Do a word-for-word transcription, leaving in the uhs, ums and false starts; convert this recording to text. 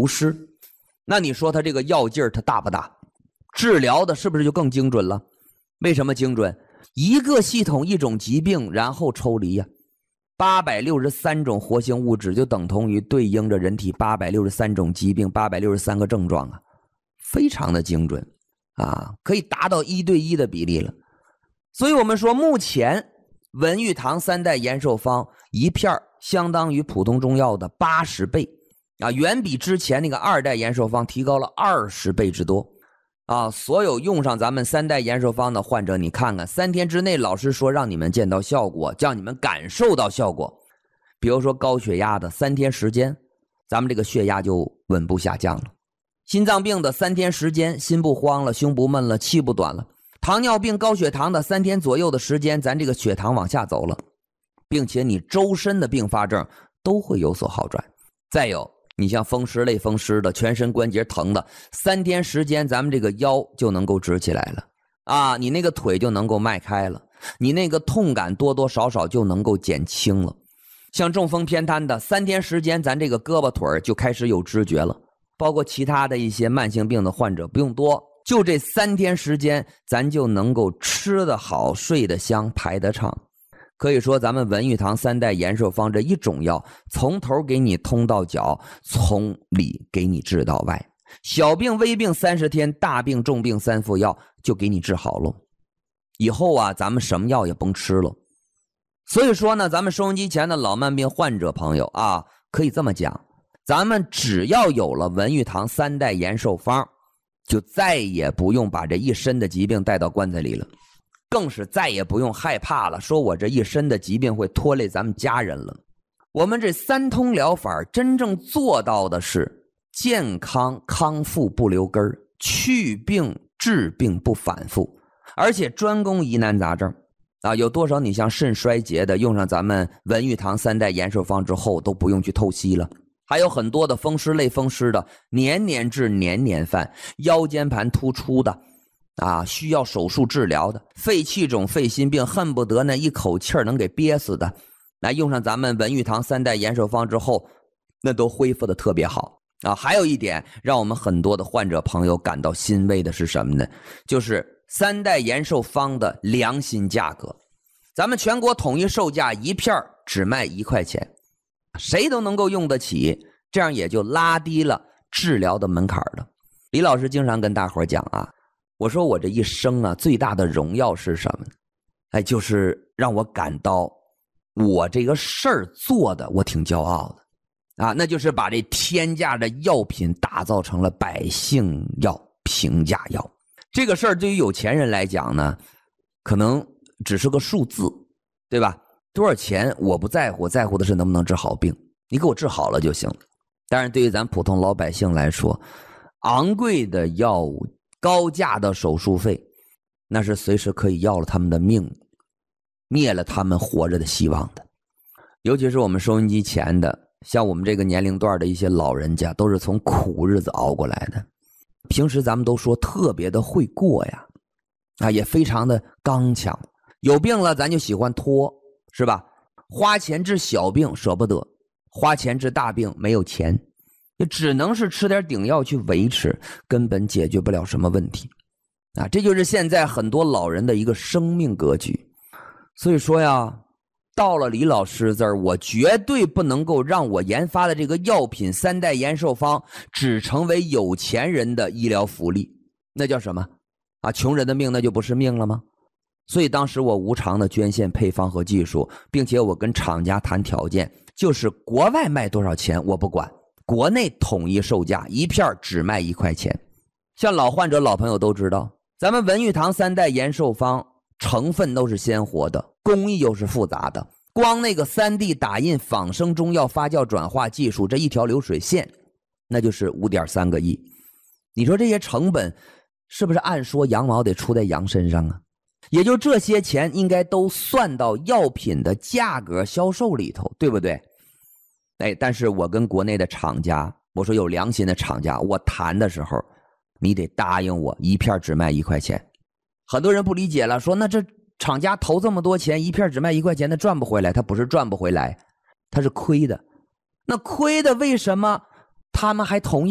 流失。那你说它这个药劲儿它大不大？治疗的是不是就更精准了？为什么精准？一个系统一种疾病，然后抽离呀、啊。八百六十三种活性物质就等同于对应着人体八百六十三种疾病，八百六十三个症状啊，非常的精准啊，可以达到一对一的比例了。所以我们说，目前文玉堂三代延寿方一片相当于普通中药的八十倍啊，远比之前那个二代延寿方提高了二十倍之多啊！所有用上咱们三代延寿方的患者，你看看，三天之内老师说让你们见到效果，叫你们感受到效果。比如说高血压的，三天时间，咱们这个血压就稳步下降了；心脏病的三天时间，心不慌了，胸不闷了，气不短了；糖尿病、高血糖的三天左右的时间，咱这个血糖往下走了，并且你周身的并发症都会有所好转。再有，你像风湿类风湿的，全身关节疼的，三天时间咱们这个腰就能够直起来了啊，你那个腿就能够迈开了，你那个痛感多多少少就能够减轻了。像中风偏瘫的，三天时间咱这个胳膊腿就开始有知觉了。包括其他的一些慢性病的患者不用多，就这三天时间咱就能够吃得好，睡得香，排得畅。可以说咱们文玉堂三代延寿方这一种药，从头给你通到脚，从里给你治到外，小病微病三十天，大病重病三副药就给你治好了。以后啊，咱们什么药也甭吃了。所以说呢，咱们收音机前的老慢病患者朋友啊，可以这么讲，咱们只要有了文玉堂三代延寿方，就再也不用把这一身的疾病带到棺材里了，更是再也不用害怕了，说我这一身的疾病会拖累咱们家人了。我们这三通疗法真正做到的是健康康复不留根儿，去病治病不反复，而且专攻疑难杂症啊。有多少你像肾衰竭的，用上咱们文玉堂三代延寿方之后都不用去透析了。还有很多的风湿类风湿的，年年治年年犯，腰间盘突出的啊，需要手术治疗的，肺气肿肺心病恨不得那一口气儿能给憋死的，来用上咱们文玉堂三代延寿方之后，那都恢复的特别好啊。还有一点让我们很多的患者朋友感到欣慰的是什么呢？就是三代延寿方的良心价格，咱们全国统一售价一片只卖一块钱，谁都能够用得起，这样也就拉低了治疗的门槛了。李老师经常跟大伙讲啊，我说我这一生啊，最大的荣耀是什么呢？哎，就是让我感到我这个事儿做的我挺骄傲的啊，那就是把这天价的药品打造成了百姓药、平价药。这个事儿对于有钱人来讲呢，可能只是个数字，对吧？多少钱我不在乎，我在乎的是能不能治好病，你给我治好了就行了。当然对于咱普通老百姓来说，昂贵的药物、高价的手术费，那是随时可以要了他们的命，灭了他们活着的希望的。尤其是我们收音机前的，像我们这个年龄段的一些老人家，都是从苦日子熬过来的。平时咱们都说特别的会过呀，啊，也非常的刚强。有病了咱就喜欢拖，是吧？花钱治小病舍不得，花钱治大病没有钱，也只能是吃点顶药去维持，根本解决不了什么问题啊！这就是现在很多老人的一个生命格局。所以说呀，到了李老师这儿，我绝对不能够让我研发的这个药品三代延寿方只成为有钱人的医疗福利，那叫什么啊？穷人的命那就不是命了吗？所以当时我无偿的捐献配方和技术，并且我跟厂家谈条件，就是国外卖多少钱我不管，国内统一售价，一片只卖一块钱。像老患者老朋友都知道，咱们文玉堂三代延寿方成分都是鲜活的，工艺又是复杂的，光那个 三 D 打印仿生中药发酵转化技术，这一条流水线那就是 五点三个亿。你说这些成本是不是按说羊毛得出在羊身上啊？也就这些钱应该都算到药品的价格销售里头，对不对？哎，但是我跟国内的厂家，我说有良心的厂家，我谈的时候你得答应我一片只卖一块钱。很多人不理解了，说那这厂家投这么多钱，一片只卖一块钱，那赚不回来。他不是赚不回来，他是亏的。那亏的为什么他们还同意